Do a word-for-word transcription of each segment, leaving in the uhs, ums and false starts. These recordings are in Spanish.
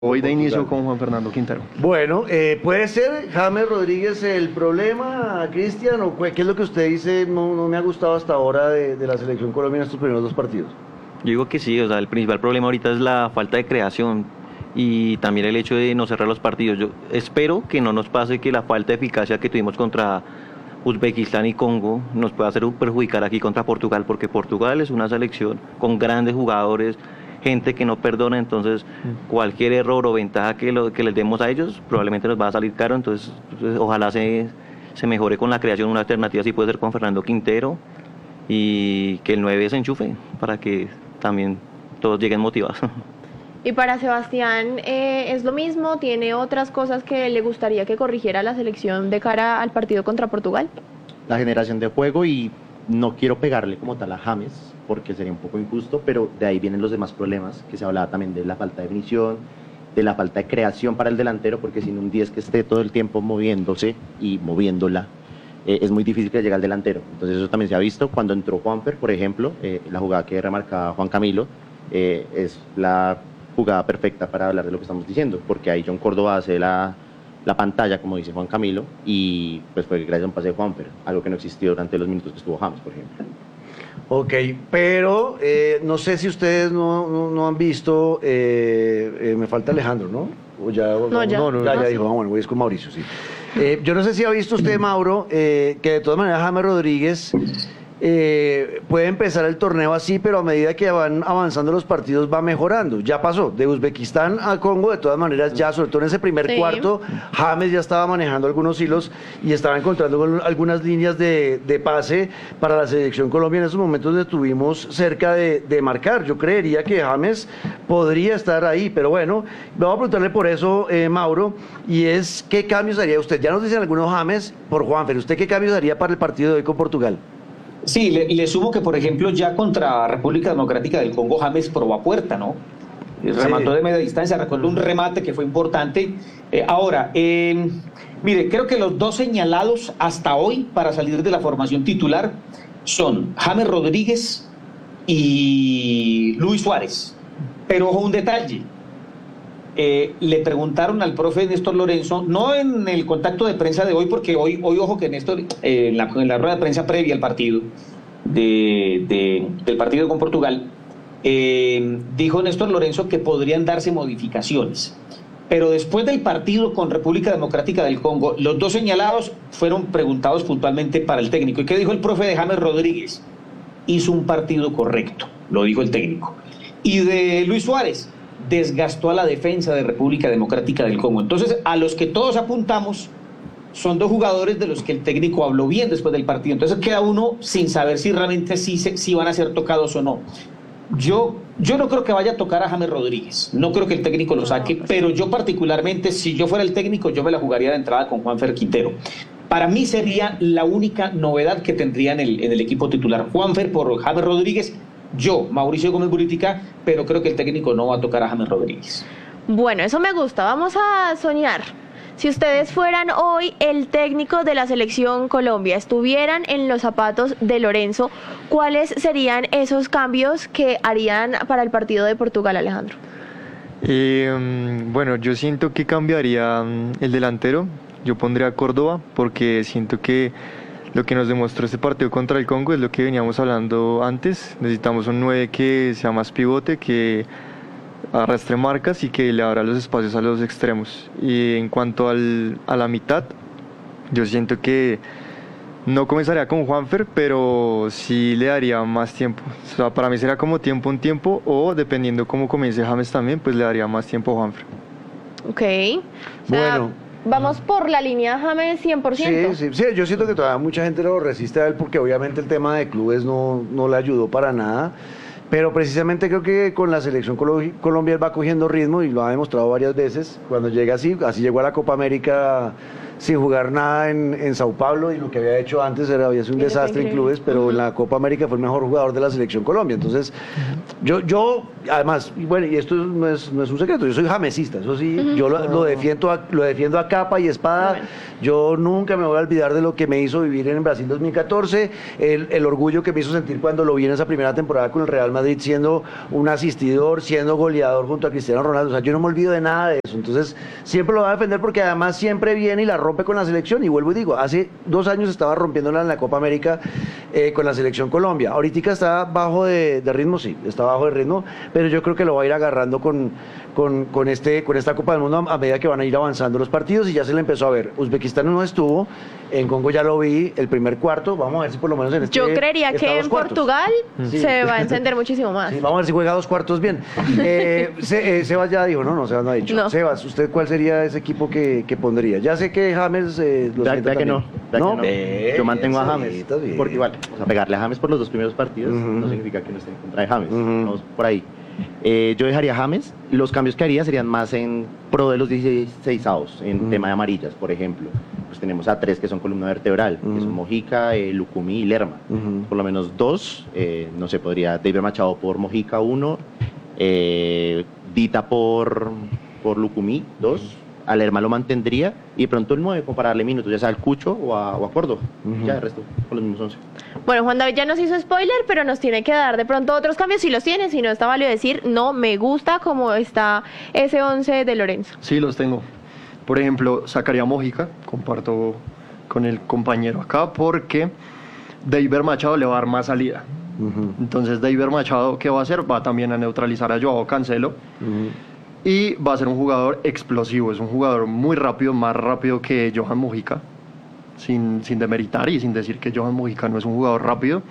Hoy de inicio con Juan Fernando Quintero. Bueno, eh, ¿puede ser James Rodríguez el problema, Cristian? ¿O qué es lo que usted dice no, no me ha gustado hasta ahora de, de la selección colombiana en estos primeros dos partidos? Yo digo que sí, o sea, el principal problema ahorita es la falta de creación y también el hecho de no cerrar los partidos. Yo espero que no nos pase que la falta de eficacia que tuvimos contra Uzbekistán y Congo nos pueda hacer perjudicar aquí contra Portugal, porque Portugal es una selección con grandes jugadores, gente que no perdona, entonces cualquier error o ventaja que, lo, que les demos a ellos probablemente nos va a salir caro, entonces pues, ojalá se, se mejore con la creación de una alternativa, si puede ser con Fernando Quintero, y que el nueve se enchufe para que también todos lleguen motivados. Y para Sebastián eh, es lo mismo, ¿tiene otras cosas que le gustaría que corrigiera la selección de cara al partido contra Portugal? La generación de juego, y no quiero pegarle como tal a James porque sería un poco injusto, pero de ahí vienen los demás problemas, que se hablaba también de la falta de definición, de la falta de creación para el delantero, porque sin un diez que esté todo el tiempo moviéndose y moviéndola, eh, es muy difícil que llegue al delantero. Entonces eso también se ha visto cuando entró Juanfer, por ejemplo, eh, la jugada que remarcaba Juan Camilo, eh, es la jugada perfecta para hablar de lo que estamos diciendo, porque ahí John Córdoba hace la, la pantalla, como dice Juan Camilo, y pues fue gracias a un pase de Juanfer, algo que no existió durante los minutos que estuvo James, por ejemplo. Ok, pero eh, no sé si ustedes no, no, no han visto, eh, eh, me falta Alejandro, ¿no? O ya, no, ya, no, no, ya, no, ya sí. dijo, ah, bueno, voy a ir con Mauricio, sí. Eh, yo no sé si ha visto usted, Mauro, eh, que de todas maneras James Rodríguez eh, puede empezar el torneo así, pero a medida que van avanzando los partidos va mejorando. Ya pasó, de Uzbekistán a Congo, de todas maneras, ya sobre todo en ese primer Sí. cuarto, James ya estaba manejando algunos hilos y estaba encontrando algunas líneas de, de pase para la selección Colombia en esos momentos donde estuvimos cerca de, de marcar. Yo creería que James podría estar ahí, pero bueno, vamos a preguntarle por eso, eh, Mauro, y es, ¿qué cambios haría usted? Ya nos dicen algunos James por Juanfer, ¿usted qué cambios haría para el partido de hoy con Portugal? Sí, le, le sumo que, por ejemplo, ya contra República Democrática del Congo, James probó a puerta, ¿no? Remató Sí. de media distancia, recordó un remate que fue importante. Eh, ahora, eh, mire, creo que los dos señalados hasta hoy para salir de la formación titular son James Rodríguez y Luis Suárez. Pero ojo, un detalle. Eh, le preguntaron al profe Néstor Lorenzo, no en el contacto de prensa de hoy, porque hoy, hoy ojo que Néstor, eh, en, la, en la rueda de prensa previa al partido, de, de, del partido con Portugal, eh, dijo Néstor Lorenzo que podrían darse modificaciones. Pero después del partido con República Democrática del Congo, los dos señalados fueron preguntados puntualmente para el técnico. ¿Y qué dijo el profe de James Rodríguez? Hizo un partido correcto, lo dijo el técnico. Y de Luis Suárez, desgastó a la defensa de República Democrática del Congo. Entonces, a los que todos apuntamos son dos jugadores de los que el técnico habló bien después del partido. Entonces queda uno sin saber si realmente sí, sí van a ser tocados o no. Yo, yo no creo que vaya a tocar a James Rodríguez, no creo que el técnico lo saque, pero yo particularmente, si yo fuera el técnico, yo me la jugaría de entrada con Juanfer Quintero. Para mí sería la única novedad que tendría en el, en el equipo titular. Juanfer por James Rodríguez, yo, Mauricio Gómez Buritica, pero creo que el técnico no va a tocar a James Rodríguez. Bueno, eso me gusta. Vamos a soñar. Si ustedes fueran hoy el técnico de la selección Colombia, estuvieran en los zapatos de Lorenzo, ¿cuáles serían esos cambios que harían para el partido de Portugal, Alejandro? Eh, bueno, yo siento que cambiaría el delantero. Yo pondría a Córdoba porque siento que lo que nos demostró este partido contra el Congo es lo que veníamos hablando antes. Necesitamos un nueve que sea más pivote, que arrastre marcas y que le abra los espacios a los extremos. Y en cuanto al, a la mitad, yo siento que no comenzaría con Juanfer, pero sí le daría más tiempo. O sea, para mí sería como tiempo un tiempo, o dependiendo cómo comience James también, pues le daría más tiempo a Juanfer. Ok. O sea, Bueno. vamos por la línea James cien por ciento. Sí, sí, sí, yo siento que todavía mucha gente lo resiste a él porque obviamente el tema de clubes no, no le ayudó para nada, pero precisamente creo que con la selección Colo- Colombia él va cogiendo ritmo y lo ha demostrado varias veces. Cuando llega así, así llegó a la Copa América sin jugar nada en, en Sao Paulo, y lo que había hecho antes era, había sido un Y eso fue desastre en increíble. clubes, pero en la Copa América fue el mejor jugador de la selección Colombia. Entonces, yo, yo, además, y bueno, y esto no es, no es un secreto, yo soy jamesista, eso sí, yo lo, lo defiendo a, lo defiendo a capa y espada. Bueno. Yo nunca me voy a olvidar de lo que me hizo vivir en Brasil dos mil catorce, el, el orgullo que me hizo sentir cuando lo vi en esa primera temporada con el Real Madrid, siendo un asistidor, siendo goleador junto a Cristiano Ronaldo. O sea, yo no me olvido de nada de eso. Entonces, siempre lo voy a defender, porque además siempre viene y la rompe con la selección. Y vuelvo y digo, hace dos años estaba rompiéndola en la Copa América eh, con la selección Colombia. Ahorita está bajo de, de ritmo, sí, está bajo de ritmo, pero yo creo que lo va a ir agarrando con, con, con, este, con esta Copa del Mundo a medida que van a ir avanzando los partidos, y ya se le empezó a ver. Uzbekistán no estuvo, en Congo ya lo vi el primer cuarto, vamos a ver si por lo menos en este Yo creería está que dos en cuartos. Portugal Sí. se va a encender muchísimo más. Sí, vamos a ver si juega dos cuartos bien. Eh, Se- eh, Sebas ya dijo, no, no, Sebas no ha dicho. No. Sebas, ¿usted cuál sería ese equipo que, que pondría? Ya sé que James eh, lo Vea- siente vea que también. no, vea que no. Ve, Yo mantengo a eso, James. está bien. Porque igual, o sea, pegarle a James por los dos primeros partidos Ujú. no significa que no esté en contra de James. Ujú. No, por ahí. Eh, yo dejaría a James. Los cambios que haría serían más en pro de los dieciseisavos, en Ujú. tema de amarillas, por ejemplo. Pues tenemos a tres que son columna vertebral, Ujú. que son Mojica, eh, Lucumí y Lerma. Ujú. Por lo menos dos, eh, no sé, podría David Machado por Mojica, uno, eh, Dita por, por Lucumí, dos. A Lerma lo mantendría, y de pronto el nueve, como para darle minutos, ya sea al Cucho o a, o a Córdoba. Ujú. Ya el resto, con los mismos once. Bueno, Juan David ya nos hizo spoiler, pero nos tiene que dar de pronto otros cambios. Si los tiene, si no, está válido decir, no, me gusta como está ese once de Lorenzo. Sí, los tengo. Por ejemplo, sacaría a Mojica, comparto con el compañero acá, porque Deiber Machado le va a dar más salida. Ujú. Entonces, Deiber Machado, ¿qué va a hacer? Va también a neutralizar a Joao Cancelo. Ujú. Y va a ser un jugador explosivo, es un jugador muy rápido, más rápido que Johan Mojica, sin, sin demeritar y sin decir que Johan Mojica no es un jugador rápido.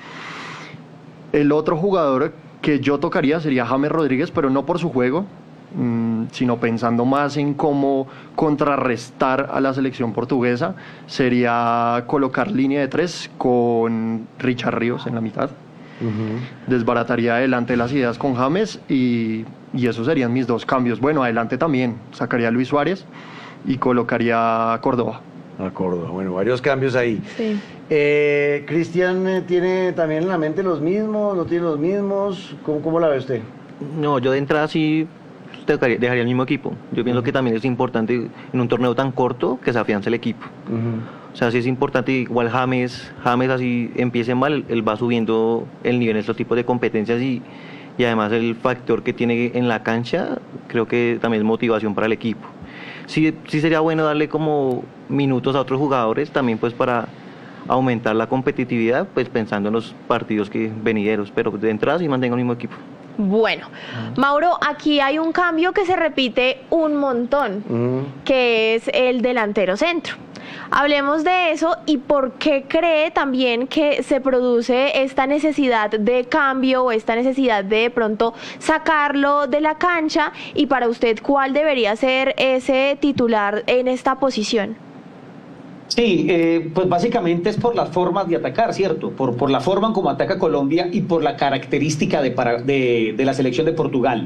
El otro jugador que yo tocaría sería James Rodríguez, pero no por su juego, mmm, sino pensando más en cómo contrarrestar a la selección portuguesa, sería colocar línea de tres con Richard Ríos en la mitad. Ujú. Desbarataría adelante las ideas con James, y, y esos serían mis dos cambios. Bueno, adelante también sacaría a Luis Suárez y colocaría a Córdoba. A Córdoba, bueno, varios cambios ahí. Sí. Eh, Cristian, eh, ¿tiene también en la mente los mismos? ¿No tiene los mismos? ¿Cómo, cómo la ve usted? No, yo de entrada sí dejaría, dejaría el mismo equipo. Yo pienso que también es importante en un torneo tan corto que se afiance el equipo. O sea, sí es importante, igual James, James así empiece mal, él va subiendo el nivel en estos tipos de competencias, y, y además el factor que tiene en la cancha, creo que también es motivación para el equipo. Sí, sí sería bueno darle como minutos a otros jugadores también, pues para aumentar la competitividad, pues pensando en los partidos que venideros, pero de entrada sí mantengo el mismo equipo. Bueno, Mauro, aquí hay un cambio que se repite un montón, Ujú. que es el delantero centro. Hablemos de eso y por qué cree también que se produce esta necesidad de cambio o esta necesidad de, de pronto sacarlo de la cancha, y para usted, ¿cuál debería ser ese titular en esta posición? Sí, eh, pues básicamente es por las formas de atacar, ¿cierto? Por, por la forma en cómo ataca Colombia y por la característica de, para, de, de la selección de Portugal.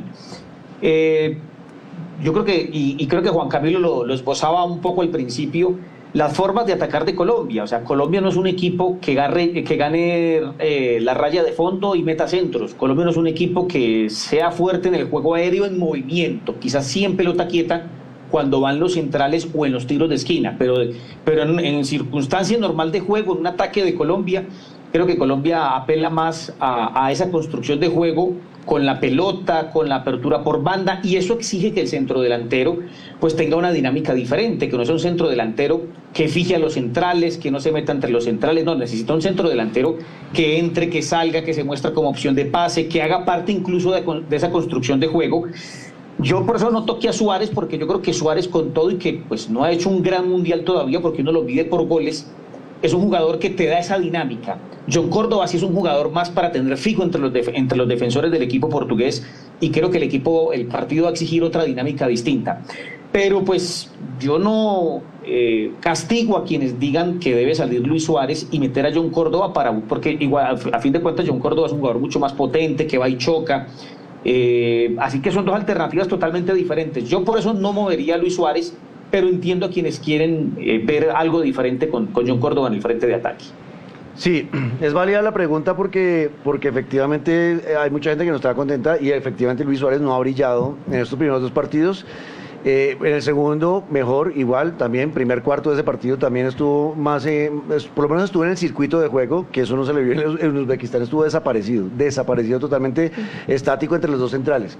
Eh, yo creo que, y, y creo que Juan Camilo lo, lo esbozaba un poco al principio, las formas de atacar de Colombia. O sea, Colombia no es un equipo que, garre, que gane eh, la raya de fondo y meta centros. Colombia no es un equipo que sea fuerte en el juego aéreo en movimiento, quizás sí en pelota quieta, cuando van los centrales o en los tiros de esquina, pero, pero en, en circunstancias normal de juego, en un ataque de Colombia, creo que Colombia apela más a, a esa construcción de juego con la pelota, con la apertura por banda, y eso exige que el centrodelantero pues tenga una dinámica diferente, que no sea un centrodelantero que fije a los centrales, que no se meta entre los centrales, no, necesita un centrodelantero que entre, que salga, que se muestre como opción de pase, que haga parte incluso de, de esa construcción de juego. Yo por eso no toqué a Suárez, porque yo creo que Suárez, con todo y que pues no ha hecho un gran mundial todavía, porque uno lo mide por goles, es un jugador que te da esa dinámica. John Córdoba sí es un jugador más para tener fijo entre los, def entre los defensores del equipo portugués, y creo que el equipo, el partido va a exigir otra dinámica distinta. Pero pues yo no eh, castigo a quienes digan que debe salir Luis Suárez y meter a John Córdoba, para, porque igual a, a fin de cuentas John Córdoba es un jugador mucho más potente, que va y choca. Eh, así que son dos alternativas totalmente diferentes. Yo por eso no movería a Luis Suárez, pero entiendo a quienes quieren eh, ver algo diferente con, con John Córdoba en el frente de ataque. Sí, es válida la pregunta porque, porque efectivamente hay mucha gente que no está contenta y efectivamente Luis Suárez no ha brillado en estos primeros dos partidos. Eh, en el segundo, mejor, igual, también, primer cuarto de ese partido también estuvo más, eh, es, por lo menos estuvo en el circuito de juego, que eso no se le vio en, en Uzbekistán, estuvo desaparecido, desaparecido totalmente, estático entre los dos centrales.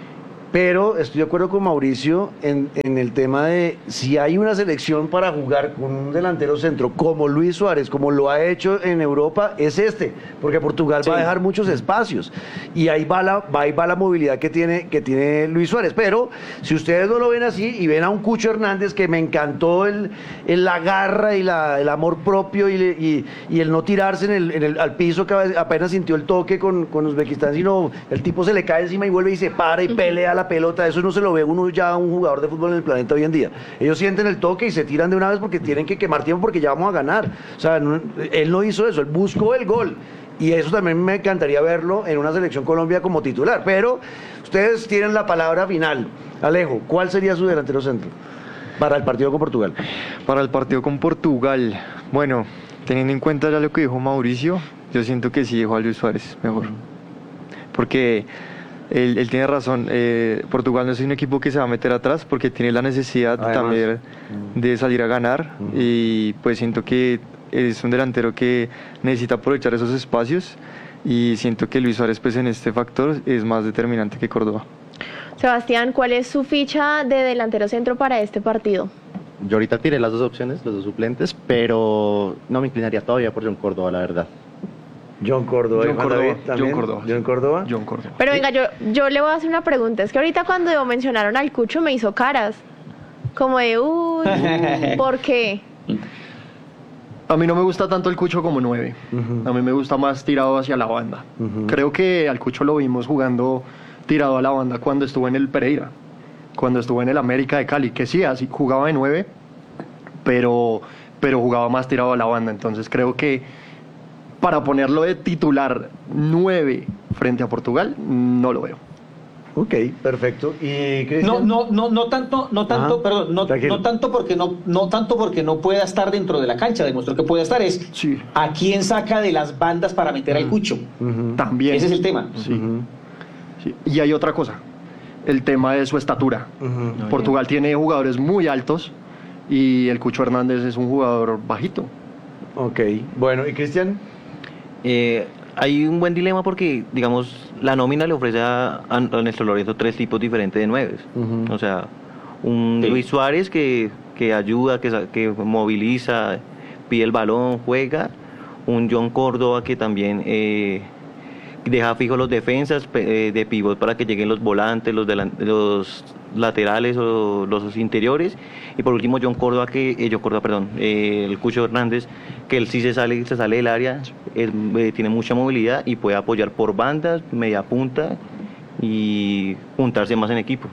Pero estoy de acuerdo con Mauricio en, en el tema de si hay una selección para jugar con un delantero centro como Luis Suárez, como lo ha hecho en Europa, es este, porque Portugal sí. va a dejar muchos espacios y ahí va la, va, ahí va la movilidad que tiene, que tiene Luis Suárez. Pero si ustedes no lo ven así y ven a un Cucho Hernández que me encantó el, el la garra y la, el amor propio y, y, y el no tirarse en el, en el, al piso que apenas sintió el toque con, con Uzbekistán, sino el tipo se le cae encima y vuelve y se para y pelea la pelota, eso no se lo ve uno ya a un jugador de fútbol en el planeta hoy en día. Ellos sienten el toque y se tiran de una vez porque tienen que quemar tiempo porque ya vamos a ganar. O sea, no, él no hizo eso, él buscó el gol. Y eso también me encantaría verlo en una selección Colombia como titular. Pero ustedes tienen la palabra final. Alejo, ¿cuál sería su delantero centro para el partido con Portugal? Para el partido con Portugal, bueno, teniendo en cuenta ya lo que dijo Mauricio, yo siento que sí dejó a Luis Suárez mejor. Porque Él, él tiene razón, eh, Portugal no es un equipo que se va a meter atrás porque tiene la necesidad Además, también de salir a ganar uh-huh. y pues siento que es un delantero que necesita aprovechar esos espacios y siento que Luis Suárez pues en este factor es más determinante que Córdoba. Sebastián, ¿cuál es su ficha de delantero centro para este partido? Yo ahorita tiré las dos opciones, los dos suplentes, pero no me inclinaría todavía por John Córdoba, la verdad. John Córdoba, John Córdoba, John Córdoba. John Córdoba. John Córdoba. Pero venga, yo, yo le voy a hacer una pregunta. Es que ahorita cuando mencionaron al Cucho me hizo caras. Como de, uy, ¿por qué? A mí no me gusta tanto el Cucho como nueve. Uh-huh. A mí me gusta más tirado hacia la banda. Uh-huh. Creo que al Cucho lo vimos jugando tirado a la banda cuando estuvo en el Pereira, cuando estuvo en el América de Cali, que sí, así jugaba de nueve, pero, pero jugaba más tirado a la banda. Entonces creo que para ponerlo de titular nueve frente a Portugal, no lo veo. Ok, perfecto. ¿Y Cristian? No, no, no, no tanto, no tanto, Ajá, perdón, no, no tanto porque no, no tanto porque no pueda estar dentro de la cancha, demostró que puede estar, es sí. a quién saca de las bandas para meter uh-huh. al Cucho. Uh-huh. También. Ese es el tema. Sí. Uh-huh. sí. Y hay otra cosa, el tema de su estatura. Uh-huh. Portugal okay. tiene jugadores muy altos y el Cucho Hernández es un jugador bajito. Ok, bueno, ¿y Cristian? Eh, hay un buen dilema porque, digamos, la nómina le ofrece a, a Néstor Lorenzo tres tipos diferentes de nueves. Uh-huh. O sea, un sí. Luis Suárez que, que ayuda, que, que moviliza, pide el balón, juega. Un John Córdoba que también eh, deja fijos los defensas eh, de pivot para que lleguen los volantes, los, delan- los laterales o los interiores. Y por último John Córdoba que eh, John Córdoba, perdón, eh, el Cucho Hernández, que él sí se sale, se sale del área, él, eh, tiene mucha movilidad y puede apoyar por bandas, media punta y juntarse más en equipo.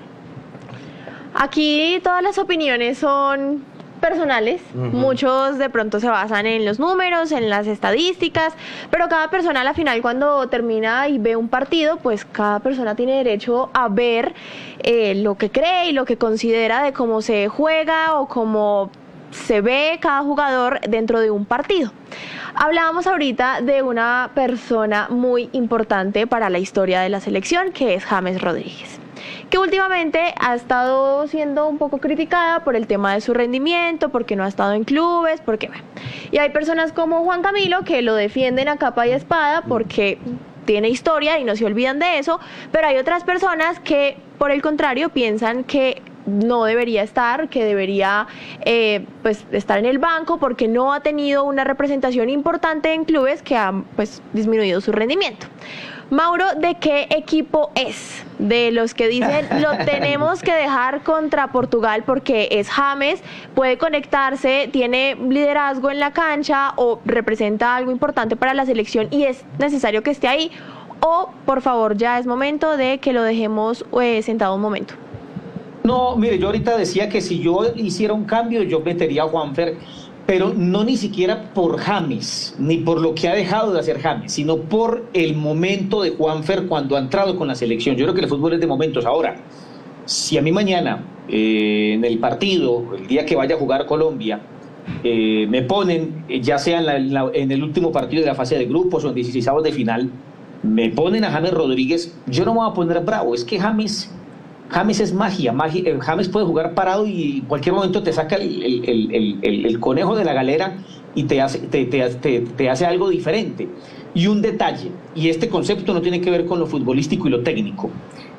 Aquí todas las opiniones son personales, uh-huh. muchos de pronto se basan en los números, en las estadísticas, pero cada persona a la final cuando termina y ve un partido, pues cada persona tiene derecho a ver eh, lo que cree y lo que considera de cómo se juega o cómo se ve cada jugador dentro de un partido. Hablábamos ahorita de una persona muy importante para la historia de la selección, que es James Rodríguez, que últimamente ha estado siendo un poco criticada por el tema de su rendimiento, porque no ha estado en clubes, porque bueno. Y hay personas como Juan Camilo que lo defienden a capa y espada porque tiene historia y no se olvidan de eso, pero hay otras personas que, por el contrario, piensan que no debería estar, que debería eh, pues estar en el banco porque no ha tenido una representación importante en clubes que han pues disminuido su rendimiento. Mauro, ¿de qué equipo es? De los que dicen lo tenemos que dejar contra Portugal porque es James, puede conectarse, tiene liderazgo en la cancha o representa algo importante para la selección y es necesario que esté ahí, o por favor ya es momento de que lo dejemos eh, sentado un momento. No, mire, yo ahorita decía que si yo hiciera un cambio yo metería a Juanfer, pero no ni siquiera por James, ni por lo que ha dejado de hacer James, sino por el momento de Juanfer cuando ha entrado con la selección. Yo creo que el fútbol es de momentos. Ahora, Si a mí mañana, eh, en el partido, el día que vaya a jugar Colombia, eh, me ponen, eh, ya sea en, la, en, la, en el último partido de la fase de grupos o en dieciseisavos de final, me ponen a James Rodríguez, yo no me voy a poner bravo. Es que James, James es magia, magia. James puede jugar parado y en cualquier momento te saca el, el, el, el, el conejo de la galera y te hace, te, te, te, te hace algo diferente. Y un detalle, y este concepto no tiene que ver con lo futbolístico y lo técnico.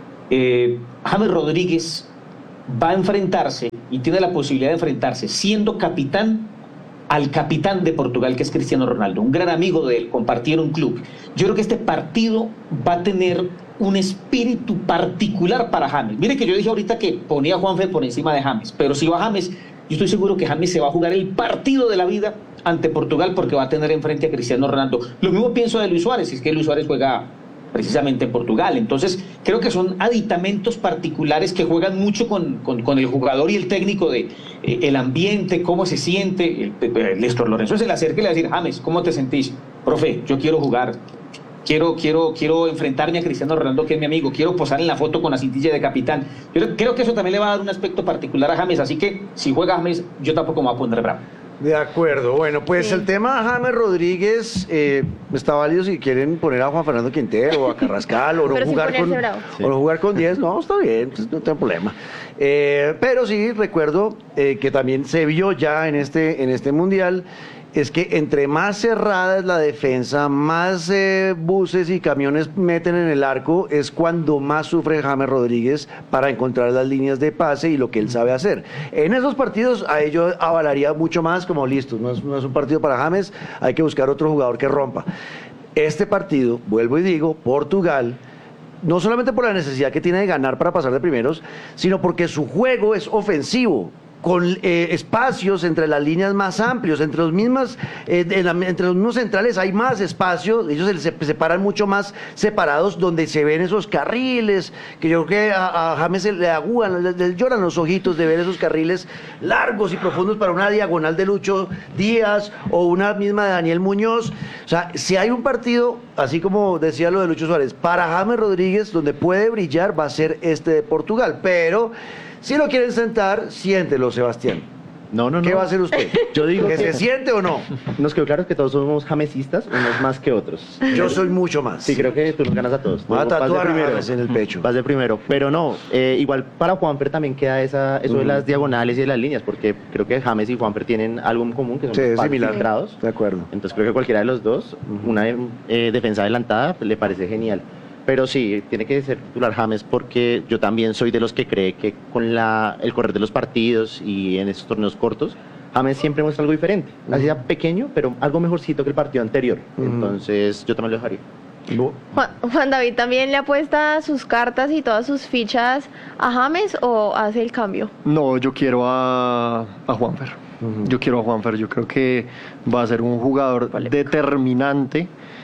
Eh, James Rodríguez va a enfrentarse y tiene la posibilidad de enfrentarse siendo capitán al capitán de Portugal, que es Cristiano Ronaldo, un gran amigo de él, compartieron un club. Yo creo que este partido va a tener un espíritu particular para James. Mire que yo dije ahorita que ponía a Juanfe por encima de James, pero si va James, yo estoy seguro que James se va a jugar el partido de la vida ante Portugal porque va a tener enfrente a Cristiano Ronaldo. Lo mismo pienso de Luis Suárez, es que Luis Suárez juega precisamente en Portugal. Entonces, creo que son aditamentos particulares que juegan mucho con, con, con el jugador y el técnico de eh, el ambiente, cómo se siente. El, el Néstor Lorenzo se le acerca y le va a decir, James, ¿cómo te sentís? Profe, yo quiero jugar. Quiero, quiero, quiero enfrentarme a Cristiano Ronaldo, que es mi amigo. Quiero posar en la foto con la cintilla de capitán. Yo creo que eso también le va a dar un aspecto particular a James. Así que, si juega James, yo tampoco me voy a poner bravo. De acuerdo, bueno, pues Sí. el tema James Rodríguez eh, está válido si quieren poner a Juan Fernando Quintero o a Carrascal o no Pero sin jugar con ponerse bravo. o no jugar con diez, no, está bien, pues, no tengo problema. Eh, pero sí recuerdo eh, que también se vio ya en este, en este mundial, es que entre más cerrada es la defensa, más eh, buses y camiones meten en el arco, es cuando más sufre James Rodríguez para encontrar las líneas de pase y lo que él sabe hacer. En esos partidos a ello avalaría mucho más como listo, no es, no es un partido para James, hay que buscar otro jugador que rompa. Este partido, vuelvo y digo, Portugal, no solamente por la necesidad que tiene de ganar para pasar de primeros, sino porque su juego es ofensivo, con eh, espacios entre las líneas más amplios, entre los mismos, eh, de la, entre los mismos centrales hay más espacio, ellos se, se separan mucho más separados, donde se ven esos carriles, que yo creo que a, a James se le agúan, le, le lloran los ojitos de ver esos carriles largos y profundos para una diagonal de Lucho Díaz o una misma de Daniel Muñoz. O sea, si hay un partido, así como decía lo de Lucho Suárez, para James Rodríguez, donde puede brillar va a ser este de Portugal, pero si lo quieren sentar, siéntelo, Sebastián. No, no, no. ¿Qué va a hacer usted? Yo digo ¿Que que se siente o no? nos quedó claro que todos somos jamesistas, unos más que otros. Yo soy mucho más. Sí, creo que tú nos ganas a todos. Voy a Tú vas de tatuar a primero. James en el pecho. Vas de primero, pero no, eh, igual para Juanfer también queda esa, eso de las diagonales y de las líneas, porque creo que James y Juanfer tienen algo en común, que son Sí, es pases similar. filtrados. De acuerdo. Entonces creo que cualquiera de los dos, una eh, defensa adelantada, le parece genial. Pero sí, tiene que ser titular James porque yo también soy de los que cree que con la, el correr de los partidos y en estos torneos cortos, James siempre muestra algo diferente. Así sea pequeño, pero algo mejorcito que el partido anterior. Ujú. Entonces yo también lo dejaría. Bu- Juan, Juan David también le apuesta sus cartas y todas sus fichas a James o hace el cambio. No, yo quiero a, a Juanfer. Ujú. Yo quiero a Juanfer. Yo creo que va a ser un jugador determinante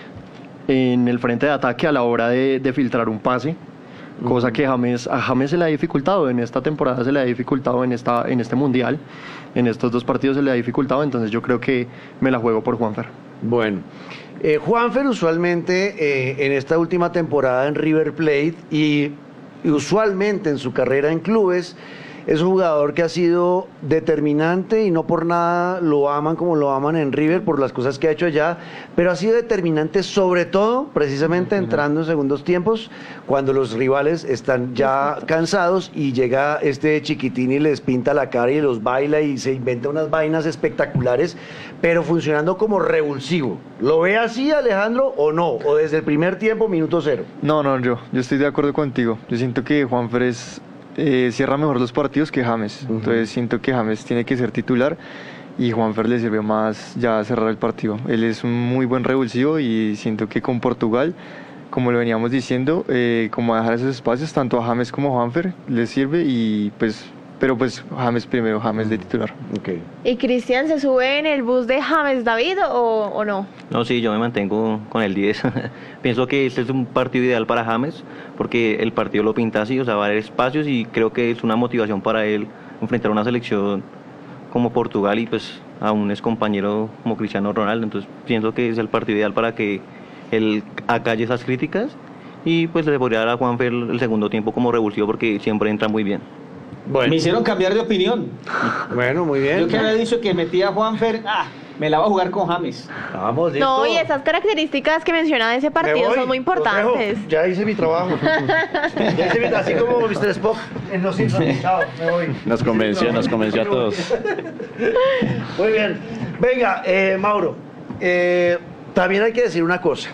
en el frente de ataque a la hora de, de filtrar un pase. Cosa que James, a James se le ha dificultado en esta temporada, se le ha dificultado en, esta, en este mundial. En estos dos partidos se le ha dificultado. Entonces yo creo que me la juego por Juanfer. Bueno, eh, Juanfer usualmente eh, en esta última temporada en River Plate y, y usualmente en su carrera en clubes es un jugador que ha sido determinante y no por nada lo aman como lo aman en River por las cosas que ha hecho allá, pero ha sido determinante sobre todo precisamente entrando en segundos tiempos cuando los rivales están ya cansados y llega este chiquitín y les pinta la cara y los baila y se inventa unas vainas espectaculares, pero funcionando como revulsivo. ¿Lo ve así, Alejandro, o no? ¿O desde el primer tiempo, minuto cero? No, no, yo, yo estoy de acuerdo contigo. Yo siento que Juanfer es, eh, cierra mejor los partidos que James. Ujú. Entonces siento que James tiene que ser titular y Juanfer le sirve más ya cerrar el partido. Él es un muy buen revulsivo y siento que con Portugal, como lo veníamos diciendo, eh, como dejar esos espacios, tanto a James como a Juanfer les sirve y pues, pero pues James primero, James de titular. Okay. ¿Y Cristian se sube en el bus de James David o, o no? No, sí, yo me mantengo con el diez. Pienso que este es un partido ideal para James, porque el partido lo pinta así, o sea, va a haber espacios y creo que es una motivación para él enfrentar una selección como Portugal y pues a un ex compañero como Cristiano Ronaldo. Entonces pienso que es el partido ideal para que él acalle esas críticas y pues le podría dar a Juanfer el segundo tiempo como revulsivo porque siempre entra muy bien. Bueno, Me hicieron cambiar de opinión. bueno, muy bien. Yo que había dicho que metía a Juanfer, ah, me la va a jugar con James. Vamos, listo. No, y esas características que menciona de ese Me partido voy, son muy los dejo. importantes. Ya hice mi trabajo. Ya hice mi, así como mister Spock en Los Simpsons. Chao, me voy. Nos convenció, nos convenció a todos. Muy bien. Venga, eh, Mauro, eh, también hay que decir una cosa.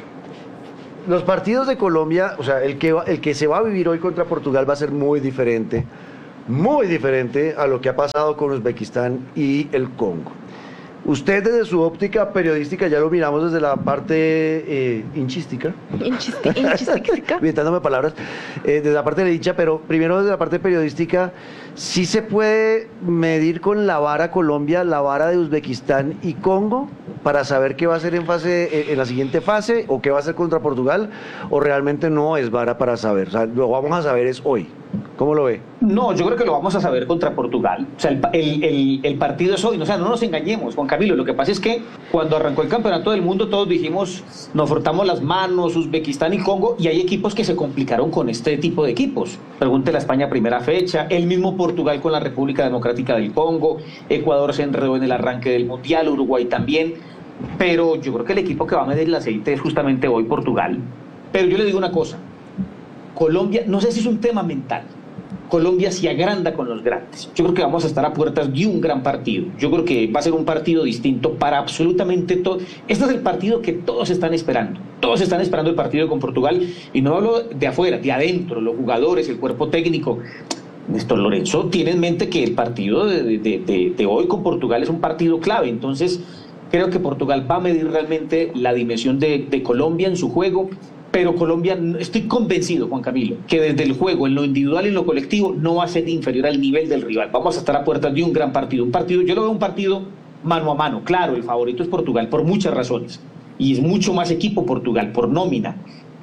Los partidos de Colombia, o sea, el que, va- el que se va a vivir hoy contra Portugal va a ser muy diferente, muy diferente a lo que ha pasado con Uzbekistán y el Congo. Usted desde su óptica periodística, ya lo miramos desde la parte eh, hinchística, Inchisti- inchistica. inventándome palabras, eh, desde la parte de hincha, pero primero desde la parte periodística, ¿sí se puede medir con la vara Colombia, la vara de Uzbekistán y Congo para saber qué va a hacer en fase, eh, en la siguiente fase o qué va a hacer contra Portugal? ¿O realmente no es vara para saber? O sea, lo vamos a saber es hoy. ¿Cómo lo ve? No, yo creo que lo vamos a saber contra Portugal. O sea, el, pa- el- el- el partido es hoy. O sea, no nos engañemos, Juan Camilo. Lo que pasa es que cuando arrancó el campeonato del mundo, todos dijimos, nos frotamos las manos, Uzbekistán y Congo, y hay equipos que se complicaron con este tipo de equipos. Pregúntele a España primera fecha, el mismo Portugal con la República Democrática del Congo, Ecuador se enredó en el arranque del Mundial, Uruguay también. Pero yo creo que el equipo que va a medir el aceite es justamente hoy Portugal. Pero yo le digo una cosa, Colombia, no sé si es un tema mental, Colombia se agranda con los grandes. Yo creo que vamos a estar a puertas de un gran partido. Yo creo que va a ser un partido distinto para absolutamente todo. Este es el partido que todos están esperando. Todos están esperando el partido con Portugal. Y no hablo de afuera, de adentro, los jugadores, el cuerpo técnico. Néstor Lorenzo tiene en mente que el partido de, de, de, de hoy con Portugal es un partido clave. Entonces, creo que Portugal va a medir realmente la dimensión de, de Colombia en su juego. Pero Colombia, estoy convencido, Juan Camilo, que desde el juego, en lo individual y en lo colectivo, no va a ser inferior al nivel del rival. Vamos a estar a puertas de un gran partido. Un partido, yo lo veo un partido mano a mano. Claro, el favorito es Portugal por muchas razones. Y es mucho más equipo Portugal, por nómina.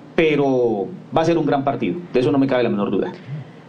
Pero va a ser un gran partido. De eso no me cabe la menor duda.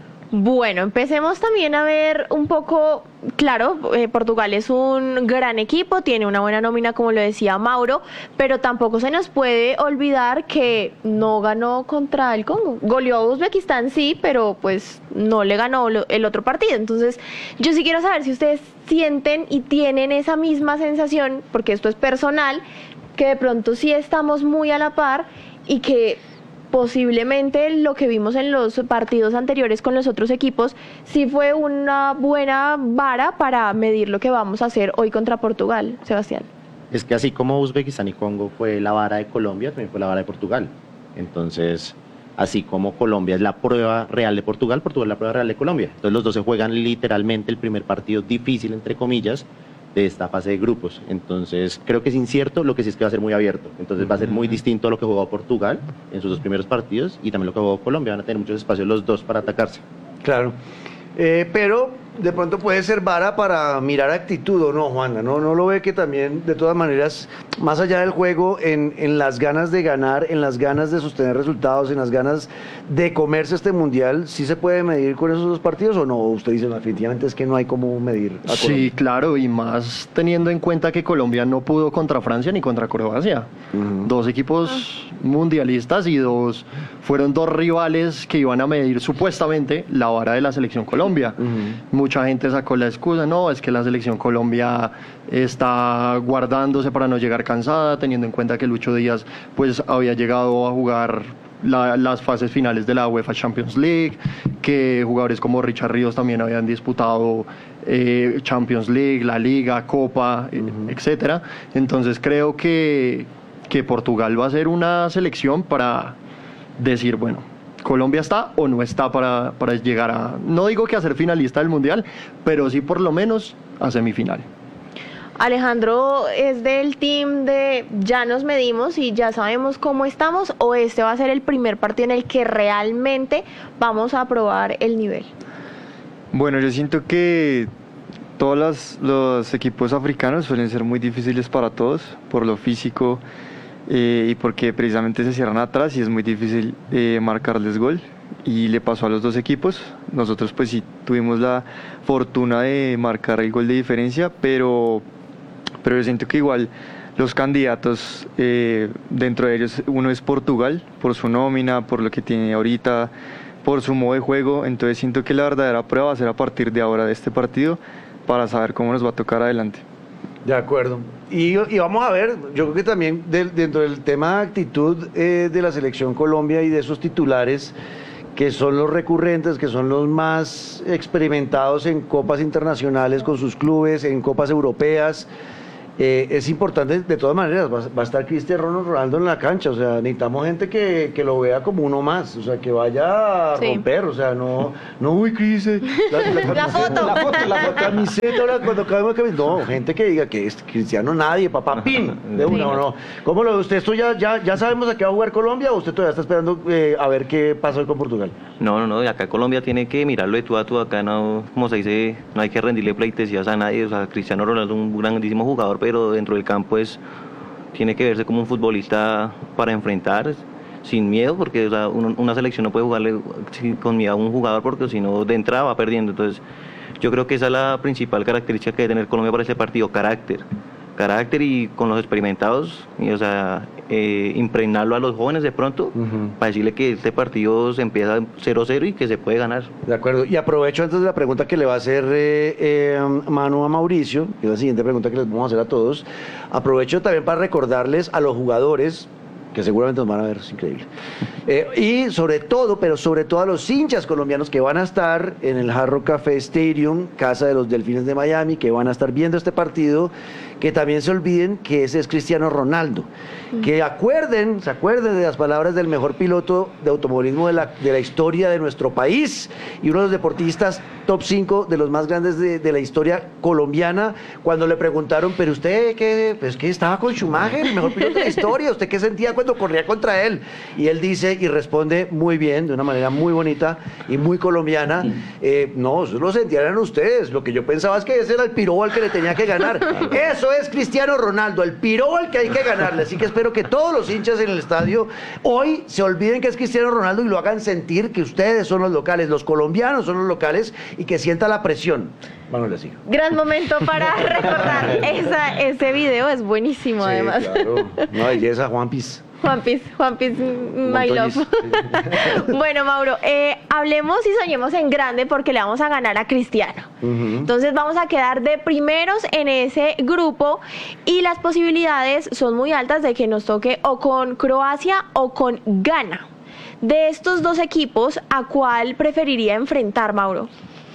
Bueno, empecemos también a ver un poco, claro, eh, Portugal es un gran equipo, tiene una buena nómina como lo decía Mauro, pero tampoco se nos puede olvidar que no ganó contra el Congo. Goleó a Uzbekistán, sí, pero pues no le ganó lo- el otro partido. Entonces, yo sí quiero saber si ustedes sienten y tienen esa misma sensación, porque esto es personal, que de pronto sí estamos muy a la par y que posiblemente lo que vimos en los partidos anteriores con los otros equipos sí fue una buena vara para medir lo que vamos a hacer hoy contra Portugal, Sebastián. Es que así como Uzbekistán y Congo fue la vara de Colombia, también fue la vara de Portugal. Entonces, así como Colombia es la prueba real de Portugal, Portugal es la prueba real de Colombia. Entonces los dos se juegan literalmente el primer partido difícil, entre comillas, de esta fase de grupos. Entonces, creo que es incierto, lo que sí es que va a ser muy abierto. Entonces va a ser muy distinto a lo que jugó Portugal en sus dos primeros partidos y también lo que jugó Colombia. Van a tener muchos espacios los dos para atacarse. Claro. Eh, pero de pronto puede ser vara para mirar actitud, ¿o no, Juana? ¿No, no lo ve que también, de todas maneras, más allá del juego, en, en las ganas de ganar, en las ganas de sostener resultados, en las ganas de comerse este mundial, ¿sí se puede medir con esos dos partidos o no? Usted dice, no, definitivamente es que no hay cómo medir a Sí, Colombia. claro, y más teniendo en cuenta que Colombia no pudo contra Francia ni contra Croacia. Ujú. Dos equipos mundialistas y dos fueron dos rivales que iban a medir supuestamente la vara de la selección Colombia. Ujú. Mucha gente sacó la excusa, no, es que la selección Colombia está guardándose para no llegar cansada, teniendo en cuenta que Lucho Díaz pues había llegado a jugar la- las fases finales de la UEFA Champions League, que jugadores como Richard Ríos también habían disputado eh, Champions League, la Liga, Copa, eh, etcétera. Entonces creo que, que Portugal va a ser una selección para decir, bueno, Colombia está o no está para, para llegar a, no digo que a ser finalista del Mundial, pero sí por lo menos a semifinal. Alejandro es del team de ya nos medimos y ya sabemos cómo estamos, o este va a ser el primer partido en el que realmente vamos a probar el nivel. Bueno, yo siento que todos los, los equipos africanos suelen ser muy difíciles para todos por lo físico eh, y porque precisamente se cierran atrás y es muy difícil eh, marcarles gol. Y le pasó a los dos equipos. Nosotros pues sí tuvimos la fortuna de marcar el gol de diferencia, pero, pero yo siento que igual los candidatos, eh, dentro de ellos uno es Portugal, por su nómina, por lo que tiene ahorita, por su modo de juego. Entonces siento que la verdadera prueba va a ser a partir de ahora de este partido para saber cómo nos va a tocar adelante. De acuerdo. Y, y vamos a ver, yo creo que también de, dentro del tema de actitud eh, de la selección Colombia y de esos titulares que son los recurrentes, que son los más experimentados en copas internacionales con sus clubes, en copas europeas, eh, es importante, de todas maneras, va, va a estar Cristiano Ronaldo en la cancha, o sea, necesitamos gente que, que lo vea como uno más, o sea, que vaya a Sí. romper, o sea, no, no, uy, Cris, eh, la, la, La foto. la foto, la camiseta, la- cuando caemos, no, gente que diga que es Cristiano nadie, papá, pin, de una o no. ¿Cómo lo ve usted? ¿Esto ya, ya, ya sabemos a qué va a jugar Colombia o usted todavía está esperando eh, a ver qué pasa hoy con Portugal? No, no, no, acá Colombia tiene que mirarlo de tú a tú, acá no, como se dice, no hay que rendirle pleitesías a nadie, o sea, Cristiano Ronaldo es un grandísimo jugador, pero dentro del campo es, tiene que verse como un futbolista para enfrentar, sin miedo, porque o sea, uno- una selección no puede jugarle sin- con miedo a un jugador, porque si no, de entrada va perdiendo, entonces yo creo que esa es la principal característica que debe tener Colombia para ese partido, carácter. Carácter y con los experimentados, y, o sea, eh, impregnarlo a los jóvenes de pronto, Ujú. para decirle que este partido se empieza cero cero y que se puede ganar. De acuerdo. Y aprovecho antes de la pregunta que le va a hacer eh, eh, Manu a Mauricio, que es la siguiente pregunta que les vamos a hacer a todos, aprovecho también para recordarles a los jugadores, que seguramente nos van a ver, es increíble, eh, y sobre todo, pero sobre todo a los hinchas colombianos que van a estar en el Hard Rock Café Stadium, casa de los Delfines de Miami, que van a estar viendo este partido, que también se olviden que ese es Cristiano Ronaldo, que acuerden, se acuerden de las palabras del mejor piloto de automovilismo de la, de la historia de nuestro país y uno de los deportistas top cinco de los más grandes de, de la historia colombiana, cuando le preguntaron, pero usted qué, pues que estaba con Schumacher, el mejor piloto de la historia, ¿usted qué sentía cuando corría contra él? Y él dice y responde muy bien, de una manera muy bonita y muy colombiana, eh, no, eso lo sentían eran ustedes, lo que yo pensaba es que ese era el piro al que le tenía que ganar. Eso es Cristiano Ronaldo, el piro al que hay que ganarle, así que espero que todos los hinchas en el estadio hoy se olviden que es Cristiano Ronaldo y lo hagan sentir que ustedes son los locales, los colombianos son los locales y que sienta la presión. Manuel, siga. Gran momento para recordar esa, ese video, es buenísimo además. Claro. No, belleza, Juan Piz. Juan Piz, Juan Piz, my love. Bueno, Mauro, eh, hablemos y soñemos en grande porque le vamos a ganar a Cristiano. Ujú. Entonces vamos a quedar de primeros en ese grupo y las posibilidades son muy altas de que nos toque o con Croacia o con Ghana. De estos dos equipos, ¿a cuál preferiría enfrentar, Mauro?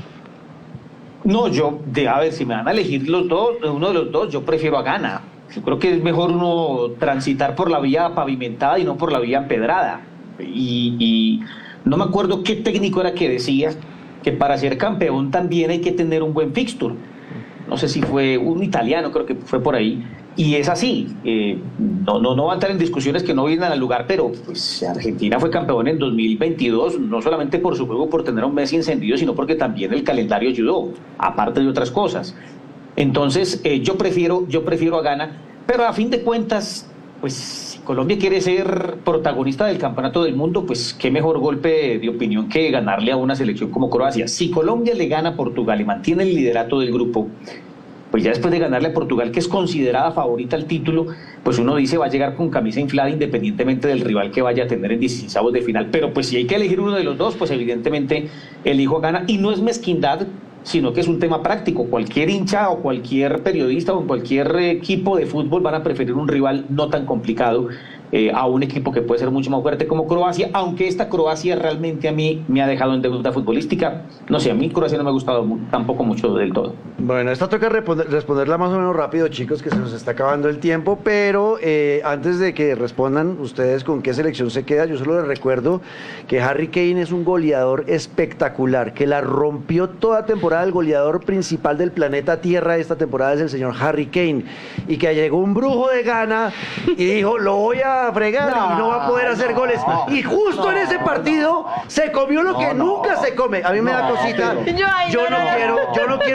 No, yo, de, a ver, si me van a elegir los dos, uno de los dos, yo prefiero a Ghana. Yo creo que es mejor uno transitar por la vía pavimentada y no por la vía empedrada. Y, y no me acuerdo qué técnico era que decía que para ser campeón también hay que tener un buen fixture. No sé si fue un italiano, creo que fue por ahí. Y es así. Eh, no, no, no va a entrar en discusiones que no vienen al lugar, pero pues Argentina fue campeón en dos mil veintidós, no solamente por su juego, por tener a un Messi encendido, sino porque también el calendario ayudó, aparte de otras cosas. Entonces, eh, yo prefiero, yo prefiero a Ghana, pero a fin de cuentas, pues si Colombia quiere ser protagonista del campeonato del mundo, pues qué mejor golpe de opinión que ganarle a una selección como Croacia. Si Colombia le gana a Portugal y mantiene el liderato del grupo, pues ya después de ganarle a Portugal, que es considerada favorita al título, pues uno dice va a llegar con camisa inflada independientemente del rival que vaya a tener en dieciseisavos de final. Pero pues si hay que elegir uno de los dos, pues evidentemente elijo a Ghana. Y no es mezquindad, sino que es un tema práctico. Cualquier hincha o cualquier periodista o cualquier equipo de fútbol van a preferir un rival no tan complicado eh, a un equipo que puede ser mucho más fuerte como Croacia, aunque esta Croacia realmente a mí me ha dejado en deuda futbolística. No sé, a mí Croacia no me ha gustado mu- tampoco mucho del todo. Bueno, esta toca responder- responderla más o menos rápido, chicos, que se nos está acabando el tiempo, pero eh, antes de que respondan ustedes con qué selección se queda, yo solo les recuerdo que Harry Kane es un goleador espectacular, que la rompió toda temporada. El goleador principal del planeta Tierra esta temporada es el señor Harry Kane, y que llegó un brujo de Ghana y dijo, lo voy a fregar y no va a poder hacer goles. Y justo en ese partido se comió lo que nunca se come. A mí me da cosita. Yo ahí Yo no, no no, quiero, yo no quiero enfrentarme a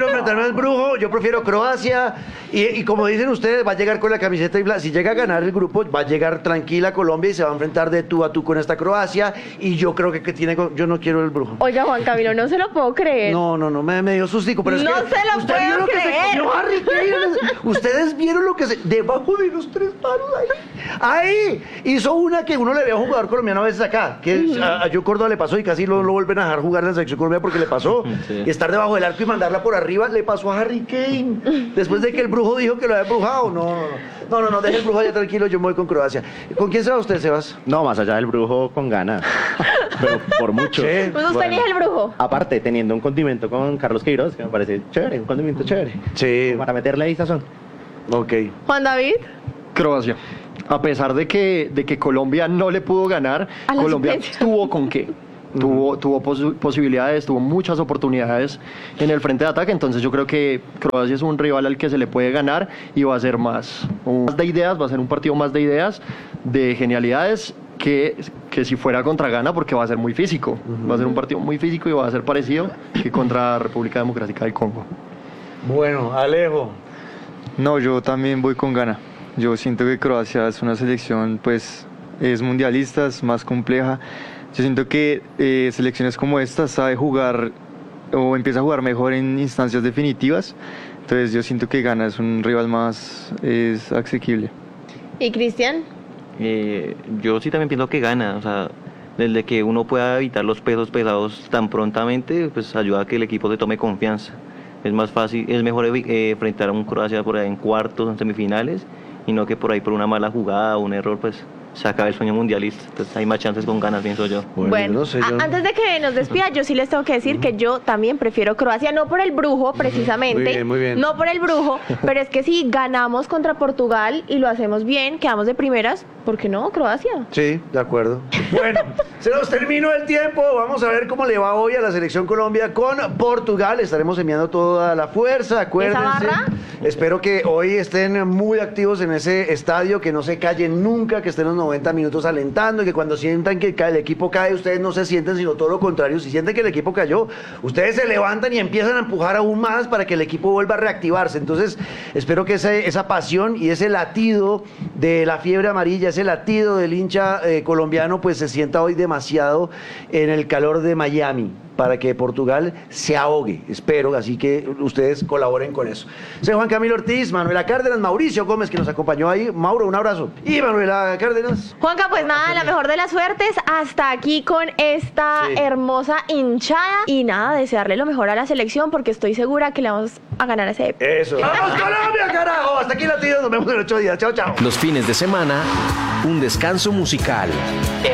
el brujo, yo prefiero Croacia. Y, y como dicen ustedes, va a llegar con la camiseta y bla- si llega a ganar el grupo, va a llegar tranquila Colombia y se va a enfrentar de tú a tú con esta Croacia. Y yo creo que, que tiene. co- Yo no quiero el brujo. Oiga, Juan Camilo, no se lo puedo creer. No, no, no, me, me dio sustico, pero es No que se lo usted puedo vio lo que se creer. comió Harry Kane. Ustedes vieron lo que se debajo de los tres palos ahí. Ahí hizo una que uno le ve a un jugador colombiano a veces acá, que a, a Joe Córdoba le pasó y casi lo, lo vuelven a dejar jugar en la selección colombiana porque le pasó. Sí. Y estar debajo del arco y mandarla por arriba le pasó a Harry Kane. Después de que el brujo dijo que lo había embrujado. No, no, no, no, no, no, deje el brujo allá tranquilo, yo me voy con Croacia. ¿Con quién se va usted, Sebas? No, más allá del brujo con gana. Pero por mucho. Sí. Pues usted Bueno. elige el brujo. Aparte, teniendo un condimento con Carlos Queiroz, que me parece chévere, un condimento chévere. Sí. Para meterle ahí sazón. Ok. Juan David. Croacia. A pesar de que, de que Colombia no le pudo ganar, A la Colombia suplencia. tuvo con qué. Tuvo, tuvo posi- posibilidades, tuvo muchas oportunidades en el frente de ataque, entonces yo creo que Croacia es un rival al que se le puede ganar y va a ser más, un- más de ideas, va a ser un partido más de ideas, de genialidades, que, que si fuera contra Ghana, porque va a ser muy físico, va a ser un partido muy físico y va a ser parecido que contra República Democrática del Congo. Bueno, Alejo. No, yo también voy con Ghana. Yo siento que Croacia es una selección, pues, es mundialista, es más compleja. Yo siento que eh, selecciones como esta sabe jugar o empieza a jugar mejor en instancias definitivas. Entonces yo siento que Ghana es un rival más es asequible. ¿Y Cristian? Eh, yo sí también pienso que gana, o sea, desde que uno pueda evitar los pesos pesados tan prontamente, pues ayuda a que el equipo se tome confianza. Es más fácil, es mejor eh, enfrentar a un Croacia por ahí en cuartos, en semifinales, y no que por ahí por una mala jugada o un error, pues se acaba el sueño mundialista. Entonces hay más chances con ganas, pienso yo. Bueno, yo no sé, yo- a- antes de que nos despida, yo sí les tengo que decir que yo también prefiero Croacia, no por el brujo precisamente, Muy bien, muy bien. no por el brujo, pero es que si ganamos contra Portugal y lo hacemos bien, quedamos de primeras, ¿por qué no, Croacia? Sí, de acuerdo. Bueno, se nos terminó el tiempo. Vamos a ver cómo le va hoy a la selección Colombia con Portugal. Estaremos enviando toda la fuerza, acuérdense. barra? Espero que hoy estén muy activos en ese estadio, que no se callen nunca, que estén los noventa minutos alentando y que cuando sientan que ca- el equipo cae, ustedes no se sienten, sino todo lo contrario. Si sienten que el equipo cayó, ustedes se levantan y empiezan a empujar aún más para que el equipo vuelva a reactivarse. Entonces, espero que ese- esa pasión y ese latido de la fiebre amarilla, ese latido del hincha eh, colombiano, pues se sienta hoy demasiado en el calor de Miami, para que Portugal se ahogue, espero, así que ustedes colaboren con eso. Soy Juan Camilo Ortiz, Manuela Cárdenas, Mauricio Gómez, que nos acompañó ahí. Mauro, un abrazo. Y Manuela Cárdenas. Juanca, pues nada, la mejor de las suertes, hasta aquí con esta Sí. hermosa hinchada y nada, desearle lo mejor a la selección porque estoy segura que le vamos a ganar a ese... Eso. ¡Vamos Colombia, carajo! Hasta aquí latido, nos vemos en ocho días. Chao, chao. Los fines de semana, un descanso musical.